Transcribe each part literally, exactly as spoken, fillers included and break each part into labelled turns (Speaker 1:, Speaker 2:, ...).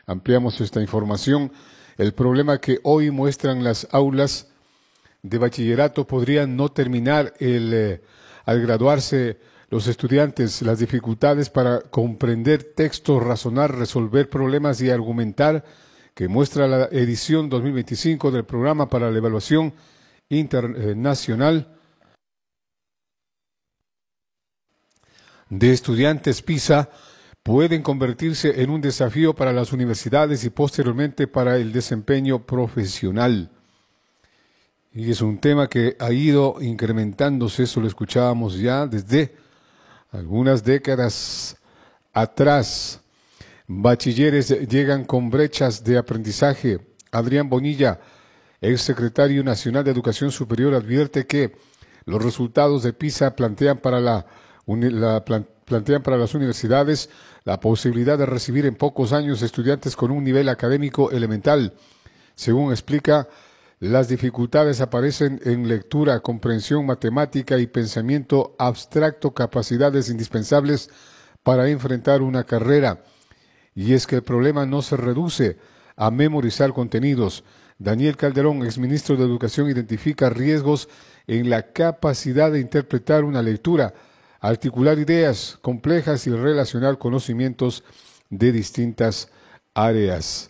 Speaker 1: Ampliamos esta información. El problema que hoy muestran las aulas de bachillerato podrían no terminar el, eh, al graduarse los estudiantes, las dificultades para comprender textos, razonar, resolver problemas y argumentar que muestra la edición dos mil veinticinco del Programa para la Evaluación Internacional de Estudiantes PISA, pueden convertirse en un desafío para las universidades y posteriormente para el desempeño profesional. Y es un tema que ha ido incrementándose, eso lo escuchábamos ya desde algunas décadas atrás. Bachilleres llegan con brechas de aprendizaje. Adrián Bonilla, ex secretario nacional de Educación Superior, advierte que los resultados de PISA plantean para, la, la, plantean para las universidades la posibilidad de recibir en pocos años estudiantes con un nivel académico elemental. Según explica, las dificultades aparecen en lectura, comprensión matemática y pensamiento abstracto, capacidades indispensables para enfrentar una carrera. Y es que el problema no se reduce a memorizar contenidos. Daniel Calderón, exministro de Educación, identifica riesgos en la capacidad de interpretar una lectura, articular ideas complejas y relacionar conocimientos de distintas áreas.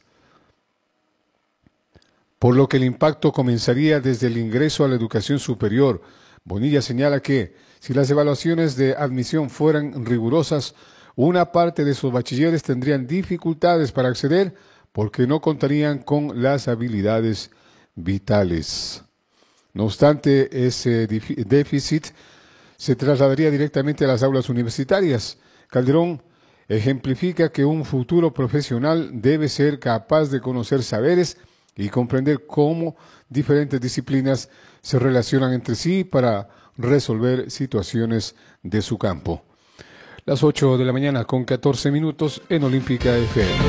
Speaker 1: Por lo que el impacto comenzaría desde el ingreso a la educación superior. Bonilla señala que, si las evaluaciones de admisión fueran rigurosas, una parte de sus bachilleres tendrían dificultades para acceder porque no contarían con las habilidades vitales. No obstante, ese déficit se trasladaría directamente a las aulas universitarias. Calderón ejemplifica que un futuro profesional debe ser capaz de conocer saberes y comprender cómo diferentes disciplinas se relacionan entre sí para resolver situaciones de su campo. Las ocho de la mañana con catorce minutos en Olímpica F M.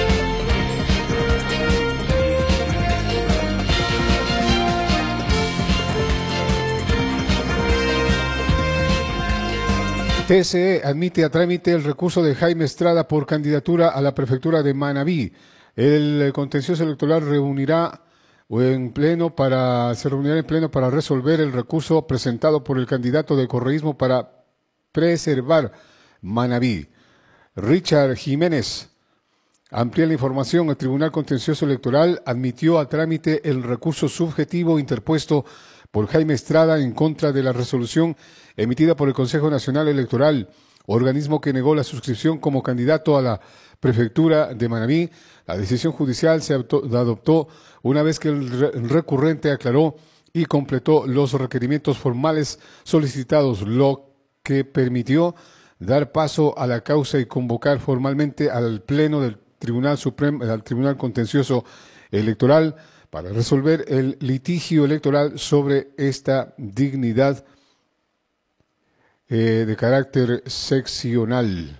Speaker 1: T S E admite a trámite el recurso de Jaime Estrada por candidatura a la prefectura de Manabí. El contencioso electoral reunirá en pleno para, se reunirá en pleno para resolver el recurso presentado por el candidato de correísmo para preservar Manabí. Richard Jiménez amplía la información. El Tribunal Contencioso Electoral admitió a trámite el recurso subjetivo interpuesto por Jaime Estrada en contra de la resolución emitida por el Consejo Nacional Electoral, organismo que negó la suscripción como candidato a la prefectura de Manabí. La decisión judicial se adoptó una vez que el recurrente aclaró y completó los requerimientos formales solicitados, lo que permitió dar paso a la causa y convocar formalmente al Pleno del Tribunal Supremo, al Tribunal Contencioso Electoral, para resolver el litigio electoral sobre esta dignidad eh, de carácter seccional.